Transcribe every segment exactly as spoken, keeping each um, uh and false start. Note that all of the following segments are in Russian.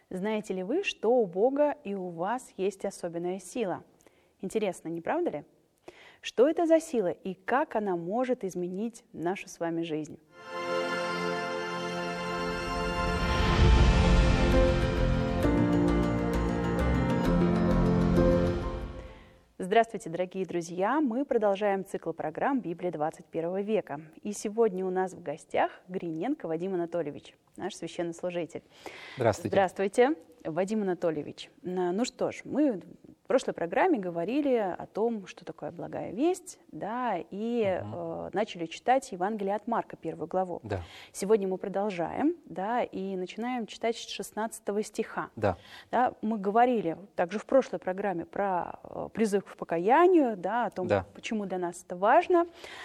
Знаете ли вы, что у Бога и у вас есть особенная сила? Интересно, не правда ли? Что это за сила и как она может изменить нашу с вами жизнь? Здравствуйте, дорогие друзья! Мы продолжаем цикл программ «Библия двадцать первого века». И сегодня у нас в гостях Гриненко Вадим Анатольевич, наш священнослужитель. Здравствуйте. Здравствуйте, Вадим Анатольевич. Ну что ж, мы в прошлой программе говорили о том, что такое благая весть, да, и угу. э, начали читать Евангелие от Марка, первую главу. Да. Сегодня мы продолжаем, да, и начинаем читать с шестнадцатого стиха. Да. Да, мы говорили также в прошлой программе про э, призыв к покаянию, да, о том, да. почему для нас это важно.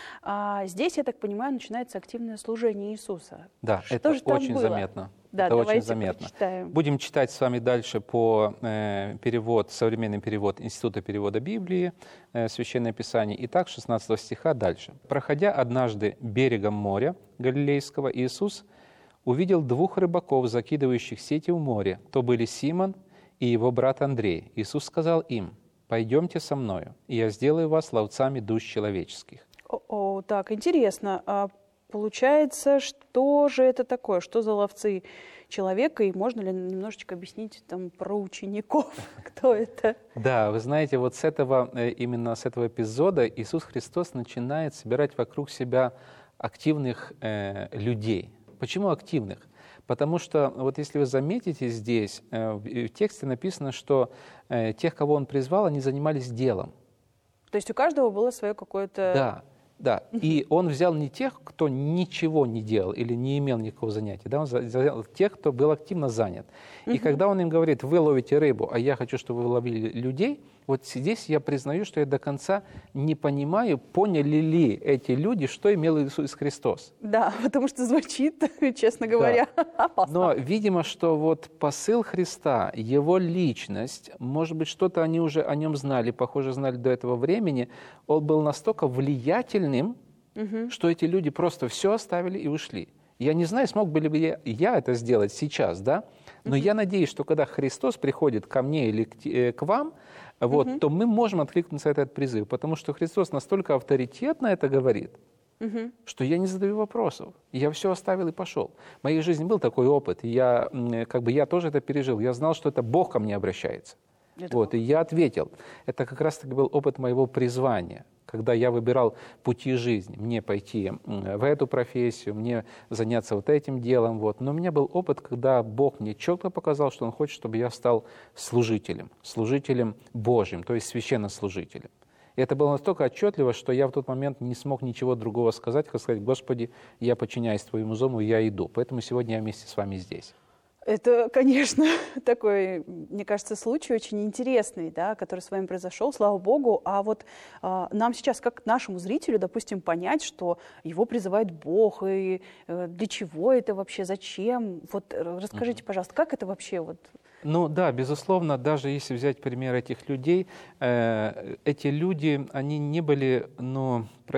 А здесь, я так понимаю, начинается активное служение Иисуса. Да, что это же там очень было? заметно. Да, это очень давайте заметно. прочитаем. Будем читать с вами дальше по э, перевод, современный перевод Института перевода Библии, э, Священное Писание. Итак, шестнадцатого стиха дальше. «Проходя однажды берегом моря Галилейского, Иисус увидел двух рыбаков, закидывающих сети в море. То были Симон и его брат Андрей. Иисус сказал им: „Пойдемте со мною, и я сделаю вас ловцами душ человеческих“». О, о, так, интересно. А получается, что же это такое? Что за ловцы человека? И можно ли немножечко объяснить там про учеников? Кто это? Да, вы знаете, вот с этого, именно с этого эпизода Иисус Христос начинает собирать вокруг себя активных э, людей. Почему активных? Потому что, вот если вы заметите здесь, э, в тексте написано, что э, тех, кого Он призвал, они занимались делом. То есть у каждого было свое какое-то... Да. Да, и он взял не тех, кто ничего не делал или не имел никакого занятия, да, он взял тех, кто был активно занят. И uh-huh. когда он им говорит: «Вы ловите рыбу, а я хочу, чтобы вы ловили людей», вот здесь я признаю, что я до конца не понимаю, поняли ли эти люди, что имел Иисус Христос. Да, потому что звучит, честно говоря, да. опасно. Но, видимо, что вот посыл Христа, его личность, может быть, что-то они уже о нем знали, похоже, знали до этого времени, он был настолько влиятельным, угу. что эти люди просто все оставили и ушли. Я не знаю, смог бы ли я, я это сделать сейчас, да? Но uh-huh. я надеюсь, что когда Христос приходит ко мне или к, э, к вам, вот, uh-huh. то мы можем откликнуться на этот призыв, потому что Христос настолько авторитетно это говорит, uh-huh. что я не задаю вопросов. Я все оставил и пошел. В моей жизни был такой опыт, и я, как бы, я тоже это пережил. Я знал, что это Бог ко мне обращается. Вот, и я ответил. Это как раз-таки был опыт моего призвания, когда я выбирал пути жизни. Мне пойти в эту профессию, мне заняться вот этим делом. Вот. Но у меня был опыт, когда Бог мне четко показал, что Он хочет, чтобы я стал служителем, служителем Божьим, то есть священнослужителем. И это было настолько отчетливо, что я в тот момент не смог ничего другого сказать, как сказать: «Господи, я подчиняюсь Твоему зову, я иду». Поэтому сегодня я вместе с вами здесь. Это, конечно, такой, мне кажется, случай очень интересный, да, который с вами произошел, слава Богу. А вот а, нам сейчас, как нашему зрителю, допустим, понять, что его призывает Бог, и э, для чего это вообще, зачем? Вот расскажите, uh-huh. пожалуйста, как это вообще? Вот... Ну да, безусловно, даже если взять пример этих людей, э, эти люди, они не были, ну,